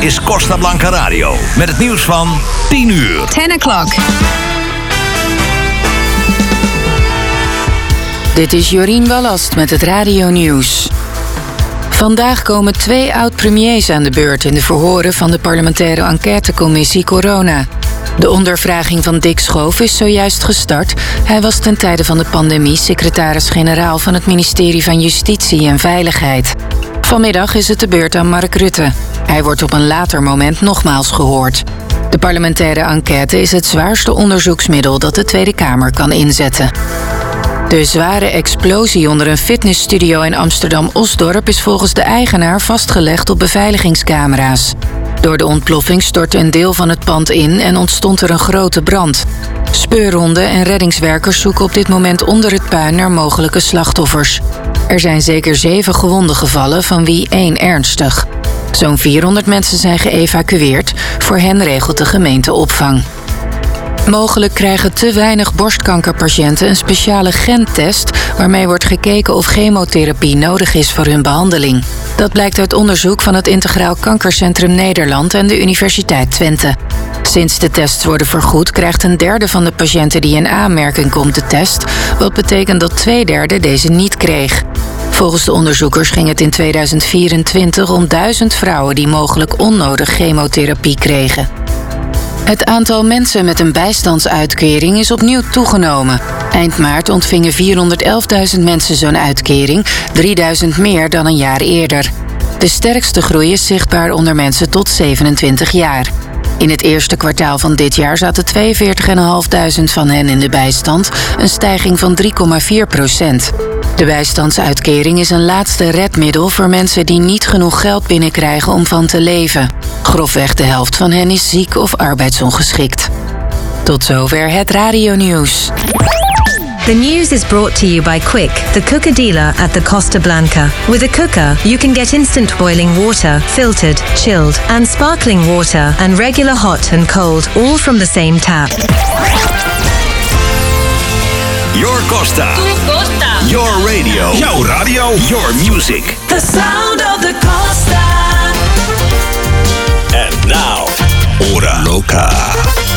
is Costa Blanca Radio. Met het nieuws van 10 uur. 10 o'clock. Dit is Jorien Wallast met het radionieuws. Vandaag komen 2 oud-premiers aan de beurt in de verhoren van de parlementaire enquêtecommissie Corona. De ondervraging van Dick Schoof is zojuist gestart. Hij was ten tijde van de pandemie secretaris-generaal van het ministerie van Justitie en Veiligheid. Vanmiddag is het de beurt aan Mark Rutte. Hij wordt op een later moment nogmaals gehoord. De parlementaire enquête is het zwaarste onderzoeksmiddel dat de Tweede Kamer kan inzetten. De zware explosie onder een fitnessstudio in Amsterdam-Osdorp is volgens de eigenaar vastgelegd op beveiligingscamera's. Door de ontploffing stortte een deel van het pand in en ontstond er een grote brand. Speurhonden en reddingswerkers zoeken op dit moment onder het puin naar mogelijke slachtoffers. Er zijn zeker 7 gewonden gevallen, van wie 1 ernstig. Zo'n 400 mensen zijn geëvacueerd. Voor hen regelt de gemeente opvang. Mogelijk krijgen te weinig borstkankerpatiënten een speciale gentest waarmee wordt gekeken of chemotherapie nodig is voor hun behandeling. Dat blijkt uit onderzoek van het Integraal Kankercentrum Nederland en de Universiteit Twente. Sinds de tests worden vergoed krijgt een derde van de patiënten die in aanmerking komt de test, wat betekent dat 2/3 deze niet kreeg. Volgens de onderzoekers ging het in 2024 om 1000 vrouwen die mogelijk onnodig chemotherapie kregen. Het aantal mensen met een bijstandsuitkering is opnieuw toegenomen. Eind maart ontvingen 411.000 mensen zo'n uitkering, 3.000 meer dan een jaar eerder. De sterkste groei is zichtbaar onder mensen tot 27 jaar. In het eerste kwartaal van dit jaar zaten 42.500 van hen in de bijstand, een stijging van 3,4%. De bijstandsuitkering is een laatste redmiddel voor mensen die niet genoeg geld binnenkrijgen om van te leven. Grofweg de helft van hen is ziek of arbeidsongeschikt. Tot zover het radionieuws. The news is brought to you by Quick, the cooker dealer at the Costa Blanca. With a cooker, you can get instant boiling water, filtered, chilled, and sparkling water, and regular hot and cold, all from the same tap. Your Costa. Tu Costa. Your radio. Jouw radio. Your music. The sound of the Costa. And now, Hora Loca.